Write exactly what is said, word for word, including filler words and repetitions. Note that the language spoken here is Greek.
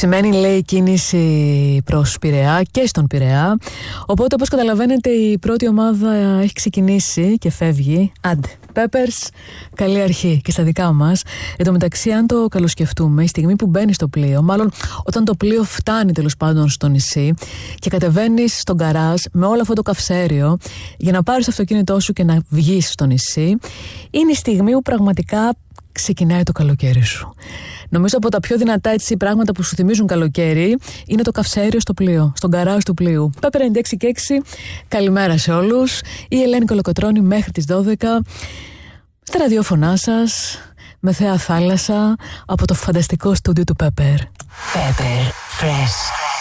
Αυξημένη, λέει, η κίνηση προς Πειραιά και στον Πειραιά. Οπότε, όπως καταλαβαίνετε, η πρώτη ομάδα έχει ξεκινήσει και φεύγει. Άντε, Peppers, καλή αρχή και στα δικά μας. Εν τω μεταξύ, αν το καλοσκεφτούμε, η στιγμή που μπαίνει στο πλοίο, μάλλον όταν το πλοίο φτάνει τέλος πάντων στο νησί και κατεβαίνεις στον γκαράζ με όλο αυτό το καυσαέριο για να πάρεις το αυτοκίνητό σου και να βγεις στο νησί, είναι η στιγμή που πραγματικά ξεκινάει το καλοκαίρι σου. Νομίζω από τα πιο δυνατά έτσι πράγματα που σου θυμίζουν καλοκαίρι είναι το καυσαέριο στο πλοίο, στον γκαράζ του πλοίου. Πέπερ ενενήντα έξι και έξι, καλημέρα σε όλους. Η Ελένη Κολοκοτρώνη μέχρι τις δώδεκα. Στα ραδιόφωνά σας, με θέα θάλασσα, από το φανταστικό στούντιο του Pepper. Pepper Fresh.